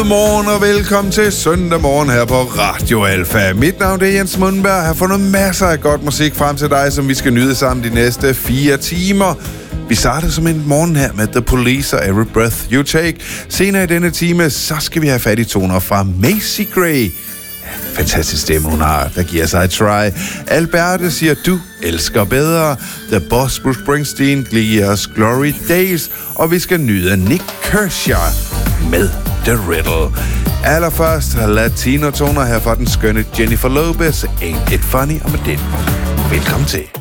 Godmorgen og velkommen til søndag morgen her på Radio Alfa. Mit navn er Jens Mundberg. Jeg har fundet masser af godt musik frem til dig, som vi skal nyde sammen de næste 4 timer. Vi starter som en morgen her med The Police og Every Breath You Take. Senere i denne time, så skal vi have fat i toner fra Macy Gray. Fantastisk stemme hun har, der giver sig et try. Alberte siger, du elsker bedre. The Boss Bruce Springsteen giver os Glory Days. Og vi skal nyde Nick Kershaw med The Riddle. Allerførst latino-toner her fra den skønne Jennifer Lopez. Ain't It Funny? Og med den, velkommen til.